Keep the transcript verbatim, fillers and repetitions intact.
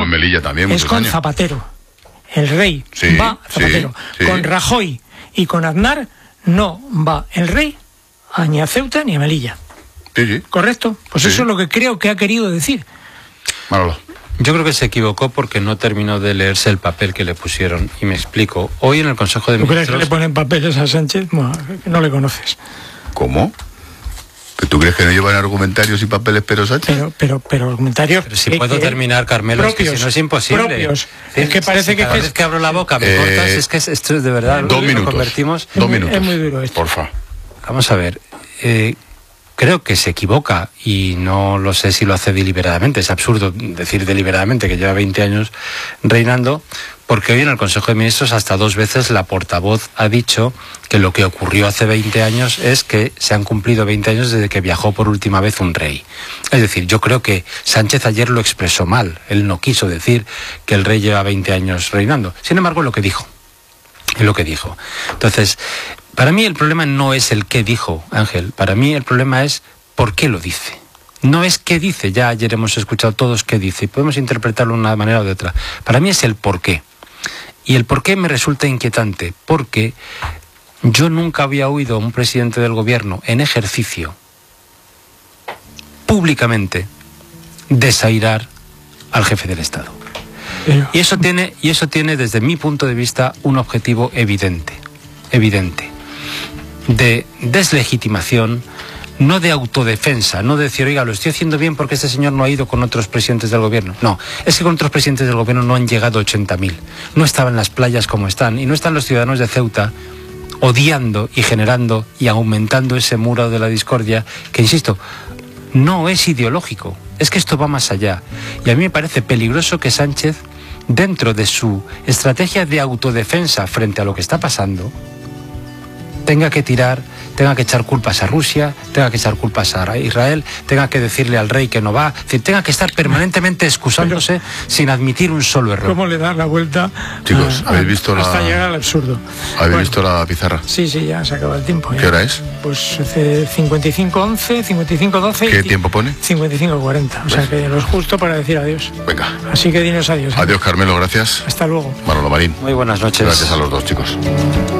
con Melilla también, es con años. Zapatero. El rey sí, va a Zapatero. Sí, sí. Con Rajoy y con Aznar no va el rey a ni a Ceuta ni a Melilla. Sí, sí. ¿Correcto? Pues sí. eso es lo que creo que ha querido decir. Manolo. Yo creo que se equivocó porque no terminó de leerse el papel que le pusieron. Y me explico. Hoy en el Consejo de ¿Tú Ministros... crees que le ponen papeles a Sánchez? Bueno, que no le conoces. ¿Cómo? ¿Tú crees que no llevan argumentarios y papeles pero Sánchez? Pero, pero, pero argumentarios... Pero si puedo terminar, Carmelo, propios, es que si no es imposible. Propios. Es, es que parece si que... cada vez que abro la boca me eh, cortas, es que esto es de verdad... Dos minutos. Lo convertimos... Dos es muy, minutos. Es muy duro esto. Porfa. Vamos a ver... Eh, Creo que se equivoca y no lo sé si lo hace deliberadamente. Es absurdo decir deliberadamente que lleva veinte años reinando, porque hoy en el Consejo de Ministros hasta dos veces la portavoz ha dicho que lo que ocurrió hace veinte años es que se han cumplido veinte años desde que viajó por última vez un rey. Es decir, yo creo que Sánchez ayer lo expresó mal. Él no quiso decir que el rey lleva veinte años reinando. Sin embargo, es lo que dijo. Es lo que dijo. Entonces... Para mí el problema no es el qué dijo, Ángel. Para mí el problema es por qué lo dice. No es qué dice, ya ayer hemos escuchado todos qué dice, y podemos interpretarlo de una manera o de otra. Para mí es el por qué. Y el por qué me resulta inquietante, porque yo nunca había oído a un presidente del gobierno en ejercicio, públicamente, desairar al jefe del Estado. Y eso tiene, y eso tiene desde mi punto de vista un objetivo evidente, evidente. De deslegitimación, no de autodefensa, no de decir, oiga, lo estoy haciendo bien porque este señor no ha ido con otros presidentes del gobierno. No, es que con otros presidentes del gobierno no han llegado ochenta mil, no estaban las playas como están, y no están los ciudadanos de Ceuta odiando y generando y aumentando ese muro de la discordia, que insisto, no es ideológico, es que esto va más allá. Y a mí me parece peligroso que Sánchez, dentro de su estrategia de autodefensa frente a lo que está pasando, tenga que tirar, tenga que echar culpas a Rusia, tenga que echar culpas a Israel, tenga que decirle al rey que no va, es decir, tenga que estar permanentemente excusándose pero, sin admitir un solo error. ¿Cómo le da la vuelta? Chicos, a, ¿habéis visto hasta la... llegar al absurdo? ¿Habéis bueno, visto la pizarra? Sí, sí, ya se acaba el tiempo. Ya. ¿Qué hora es? Pues cincuenta y cinco once, cincuenta y cinco doce... ¿Qué tiempo pone? cincuenta y cinco cuarenta, o sea que lo es justo para decir adiós. Venga. Así que dinos adiós. Adiós, Carmelo, gracias. Hasta luego. Manolo Marín. Muy buenas noches. Gracias a los dos, chicos.